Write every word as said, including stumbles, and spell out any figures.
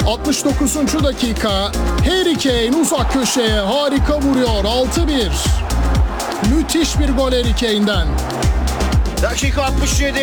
altmış dokuzuncu dakika. Harry Kane uzak köşeye harika vuruyor. altı bir. Müthiş bir gol Harry Kane'den. Dakika altmış yedi.